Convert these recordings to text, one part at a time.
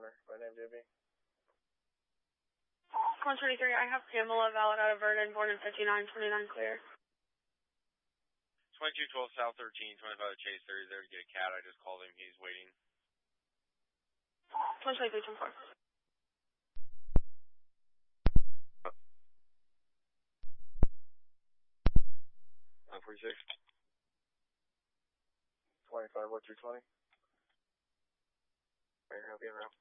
owner by name JB. 123, I have Pamela valid out of Vernon, born in 5929 clear. 2212 South 13, 25 Chase 30, there to get a cat. I just called him. He's waiting. 123, 24. 146. 25, what, 220? Where are you around?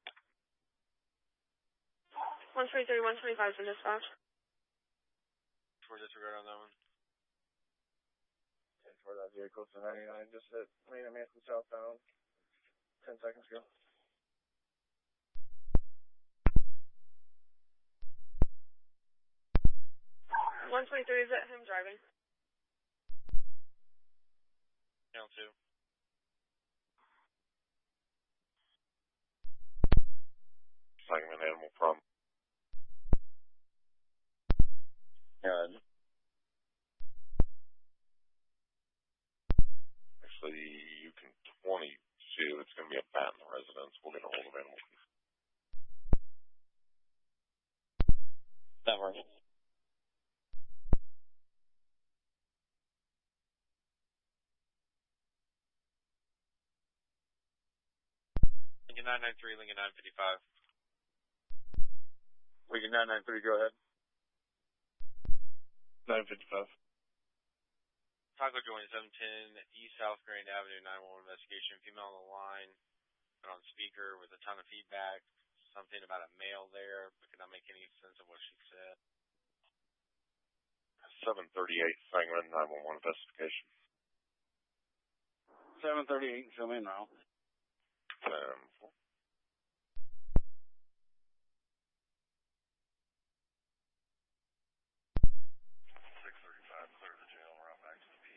123, 125 is in dispatch. For disregard on that one. For that vehicle to 99, just hit Main and Manson southbound 10 seconds ago. One 123, is it him driving? Channel 2. Segment animal from. And actually, you can 22. It's going to be a bat in the residence. We'll get a hold of animal. That works. Lincoln 993, Lincoln 955. Lincoln 993, go ahead. 955. Taco Joint 710 East South Grand Avenue 911 investigation. Female on the line, put on speaker with a ton of feedback. Something about a male there, but could not make any sense of what she said. 738 Sangamon 911 investigation. 738, show me now. 10-4. Clear the jail, we're out back to the P.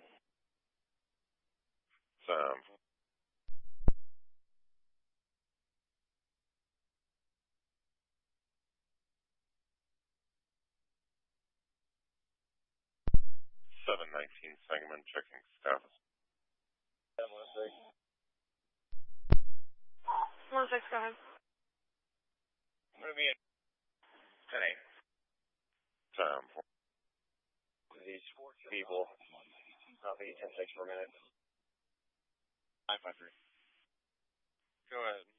719 Sangamon checking status. 716. 16, go ahead. I'm going to be in today. 10-4. These people, I'll be 10-6 for a minute. 953. Go ahead.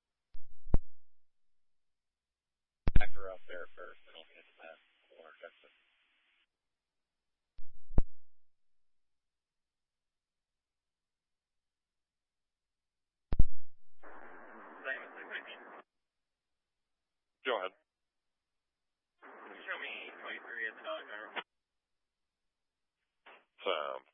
Back her up there first, and I'll hit that or fix it. Go ahead. Show me 23 at the dog car.